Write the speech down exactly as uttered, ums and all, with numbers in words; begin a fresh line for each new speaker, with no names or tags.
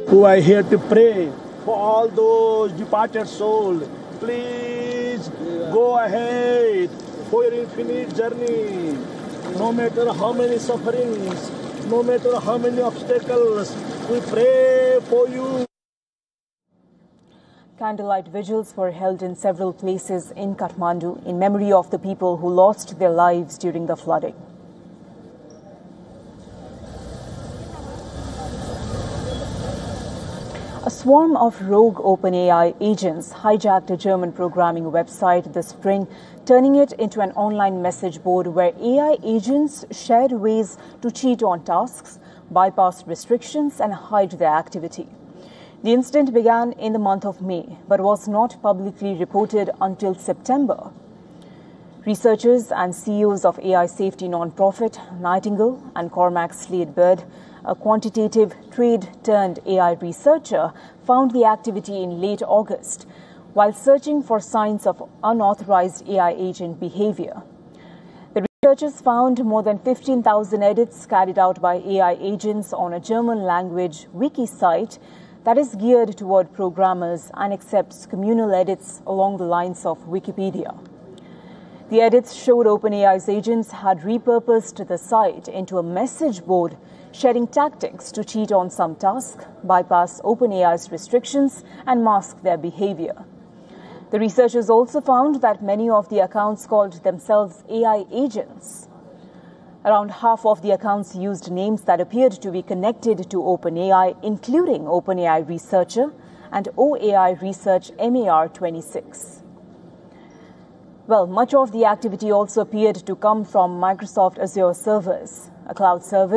who are here to pray for all those departed souls. Please go ahead for your infinite journey. No matter how many sufferings, no matter how many obstacles, we pray for you.
Candlelight vigils were held in several places in Kathmandu in memory of the people who lost their lives during the flooding. A swarm of rogue OpenAI agents hijacked a German programming website this spring, turning it into an online message board where A I agents shared ways to cheat on tasks, bypass restrictions, and hide their activity. The incident began in the month of May, but was not publicly reported until September. Researchers and C E Os of A I safety nonprofit Nightingale and Cormac Slade Bird, a quantitative trade-turned-A I researcher, found the activity in late August while searching for signs of unauthorized A I agent behavior. The researchers found more than fifteen thousand edits carried out by A I agents on a German-language wiki site that is geared toward programmers and accepts communal edits along the lines of Wikipedia. The edits showed OpenAI's agents had repurposed the site into a message board, sharing tactics to cheat on some tasks, bypass OpenAI's restrictions, and mask their behavior. The researchers also found that many of the accounts called themselves A I agents. Around half of the accounts used names that appeared to be connected to OpenAI, including OpenAI Researcher and O A I Research M A R twenty-six. Well, much of the activity also appeared to come from Microsoft Azure servers, a cloud service